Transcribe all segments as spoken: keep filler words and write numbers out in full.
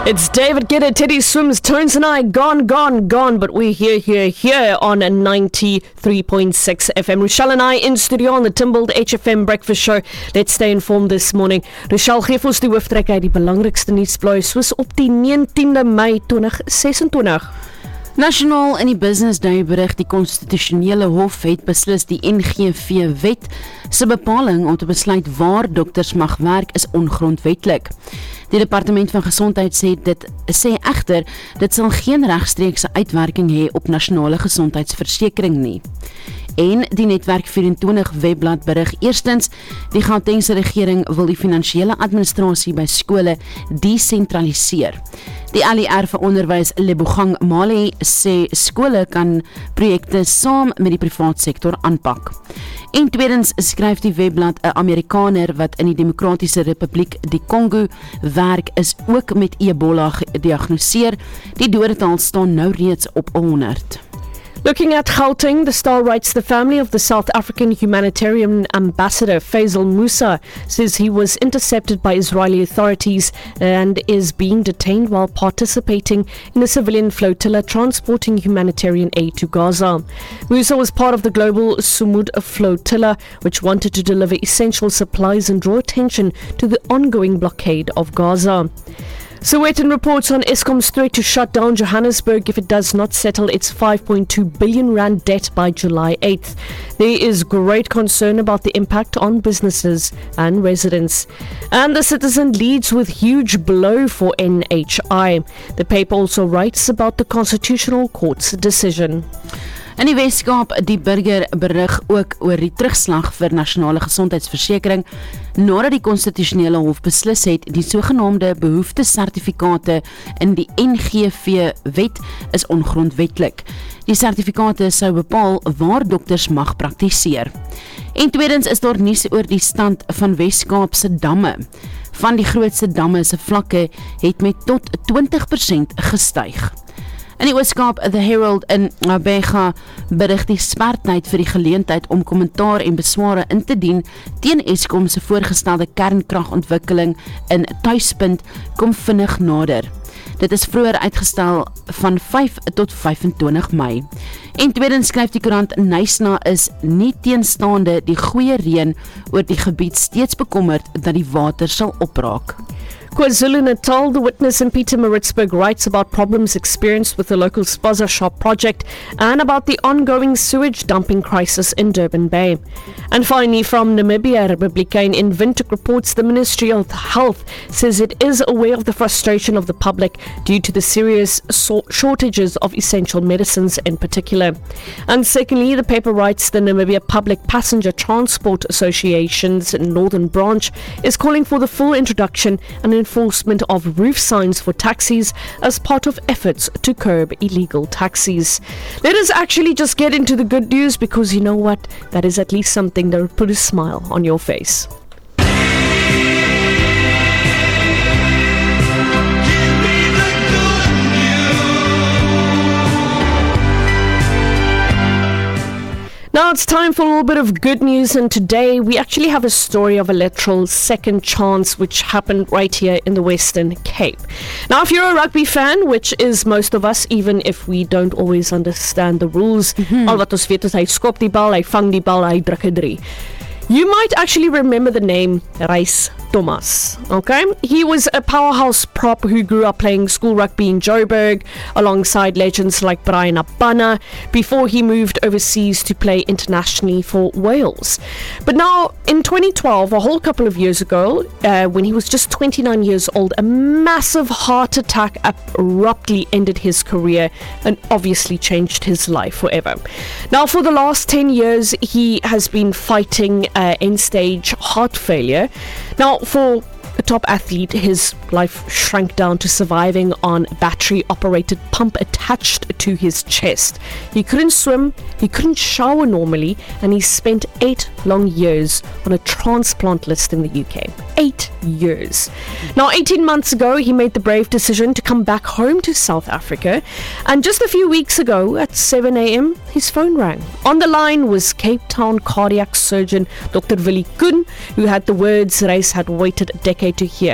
It's David Guetta, Teddy Swims, Tones and I, gone, gone, gone, but we're here, here, here on ninety-three point six F M. Rochelle and I in studio on the Timbled H F M Breakfast Show. Let's stay informed this morning. Rochelle, geef ons die hooftrek uit die belangrikste nuusblaai soos op die negentiende Mei twintig sesentwintig. Nasionaal in die Business Day berig die Konstitusionele Hof het beslis die N G V-wet se bepaling om te besluit waar dokters mag werk is ongrondwetlik. Die Departement van Gesondheid sê dit sê egter dit sal geen regstreekse uitwerking hê op nasionale gesondheidsversekering nie. En die Netwerk vyf en twintig webblad berig eerstens, die Gautengse regering wil die finansiële administrasie by skole desentraliseer. Die L E R vir onderwys Lebogang Mali sê skole kan projekte saam met die privaat sektor aanpak. En tweedens skryf die webblad 'n Amerikaner wat in die Demokratiese Republiek die Kongo werk is ook met Ebola gediagnoseer. Die dodetal staan nou reeds op honderd. Looking at Gauteng, the Star writes the family of the South African humanitarian ambassador Faisal Musa says he was intercepted by Israeli authorities and is being detained while participating in a civilian flotilla transporting humanitarian aid to Gaza. Musa was part of the global Sumud flotilla, which wanted to deliver essential supplies and draw attention to the ongoing blockade of Gaza. Sowetan reports on Eskom's threat to shut down Johannesburg if it does not settle its five point two billion rand debt by July eighth. There is great concern about the impact on businesses and residents. And the Citizen leads with huge blow for N H I. The paper also writes about the Constitutional Court's decision. In die Weskaap, die burger berig ook oor die terugslag vir nasionale gesondheidsversekering nadat die Konstitusionele Hof beslis het die sogenaamde behoeftesertifikate in die N G V-wet is ongrondwetlik. Die sertifikate sou bepaal waar dokters mag praktiseer. En tweedens is daar nuus oor die stand van Weskaap se damme. Van die grootste damme se vlakke het met tot twintig persent gestyg. In die Ooskaap, The Herald in Abega berig die spertyd vir die geleentheid om kommentaar en besware in te dien teen Eskom se voorgestelde kernkragontwikkeling in Tuispunt kom vinnig nader. Dit is vroeër uitgestel van vyf tot vyf en twintig Mei. En tweedens skryf die koerant Nysna is nie teenstaande die goeie reën oor die gebied steeds bekommerd dat die water sal opraak. KwaZulu-Natal, the witness in Pietermaritzburg writes about problems experienced with the local Spaza shop project and about the ongoing sewage dumping crisis in Durban Bay. And finally, from Namibia, Republican in Windhoek reports the Ministry of Health says it is aware of the frustration of the public due to the serious so- shortages of essential medicines in particular. And secondly, the paper writes the Namibia Public Passenger Transport Association's Northern Branch is calling for the full introduction and enforcement of roof signs for taxis as part of efforts to curb illegal taxis. Let us actually just get into the good news, because you know what? That is at least something that will put a smile on your face. Now it's time for a little bit of good news, and today we actually have a story of a literal second chance which happened right here in the Western Cape. Now, if you're a rugby fan, which is most of us, even if we don't always understand the rules, mm-hmm. al wat ons weet is hy skop die bal, hy vang die bal, hy druk 'n drie. You might actually remember the name Rhys Thomas, okay? He was a powerhouse prop who grew up playing school rugby in Joburg alongside legends like Brian Abana before he moved overseas to play internationally for Wales. But now, in twenty twelve, a whole couple of years ago, uh, when he was just twenty-nine years old, a massive heart attack abruptly ended his career and obviously changed his life forever. Now, for the last ten years, he has been fighting Uh, end-stage heart failure. Now, for a top athlete, his life shrank down to surviving on a battery-operated pump attached to his chest. He couldn't swim, he couldn't shower normally, and he spent eight long years on a transplant list in the U K. Eight years. Now, eighteen months ago, he made the brave decision to come back home to South Africa, and just a few weeks ago, at seven a.m., his phone rang. On the line was Cape Town cardiac surgeon Doctor Willie Koen, who had the words Rhys had waited a decade to hear.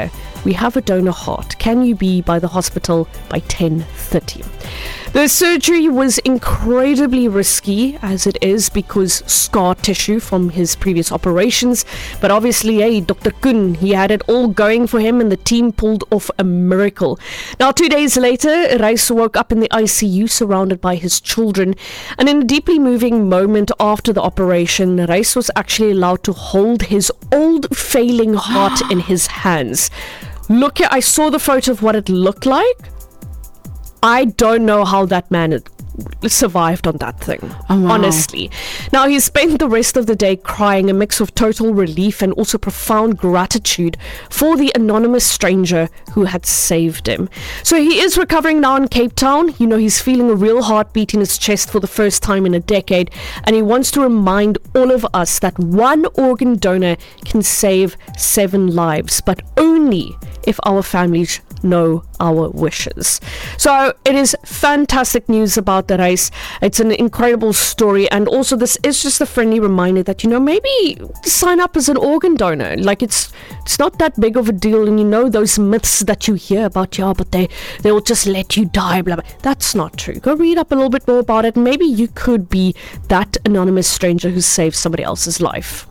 we have a donor heart. Can you be by the hospital by ten thirty? The surgery was incredibly risky, as it is, because scar tissue from his previous operations. But obviously, hey, Doctor Kun, he had it all going for him and the team pulled off a miracle. Now, two days later, Reis woke up in the I C U surrounded by his children. And in a deeply moving moment after the operation, Reis was actually allowed to hold his old failing heart in his hands. Look, I saw the photo of what it looked like. I don't know how that man had survived on that thing, oh, wow. honestly. Now, he spent the rest of the day crying, a mix of total relief and also profound gratitude for the anonymous stranger who had saved him. So he is recovering now in Cape Town. You know, he's feeling a real heartbeat in his chest for the first time in a decade, and he wants to remind all of us that one organ donor can save seven lives, but only if our families know our wishes. So it is fantastic news about the Reis. It's an incredible story, and also this is just a friendly reminder that, you know, maybe sign up as an organ donor. Like, it's it's not that big of a deal, and you know those myths that you hear about, yeah, but they they will just let you die, blah blah. That's not true. Go read up a little bit more about it, and maybe you could be that anonymous stranger who saved somebody else's life.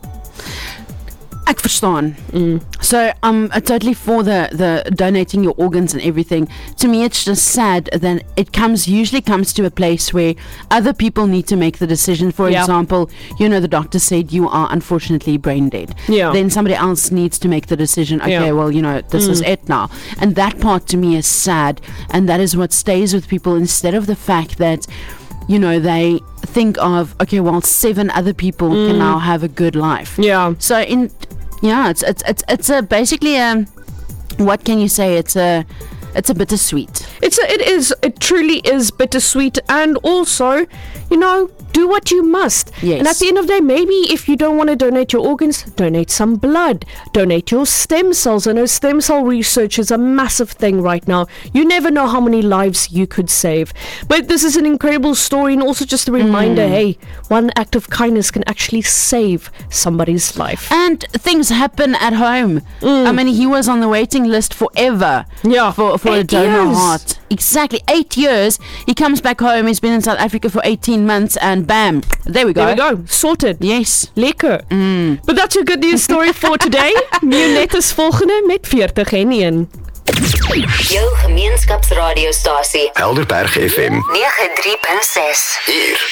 Ek verstaan. Mm. So I'm um, totally for the, the donating your organs and everything. To me, it's just sad that it comes usually comes to a place where other people need to make the decision. For yeah. example, you know, the doctor said you are unfortunately brain dead. Yeah. Then somebody else needs to make the decision. Okay, yeah. well, you know, this mm. is it now. And that part to me is sad. And that is what stays with people, instead of the fact that, you know, they think of, okay, well, seven other people mm. can now have a good life. Yeah. So in, yeah, it's it's it's it's a basically a, what can you say? It's a it's a bittersweet. It's a, it is it truly is bittersweet, and also, you know, do what you must. Yes. And at the end of the day, maybe if you don't want to donate your organs, donate some blood, donate your stem cells. I know stem cell research is a massive thing right now. You never know how many lives you could save. But this is an incredible story, and also just a reminder, mm. hey, one act of kindness can actually save somebody's life. And things happen at home. Mm. I mean, he was on the waiting list forever. Yeah. For, for a donor years. heart. Exactly. Eight years. He comes back home. He's been in South Africa for eighteen months, and bam, there we go. There we go. Sorted. Yes. Lekker. Mm. But that's your good news story for today. Nieuwnet is volgende met veertig en een. Jou gemeenskapsradiostasie Helderberg F M nege drie punt ses. Hier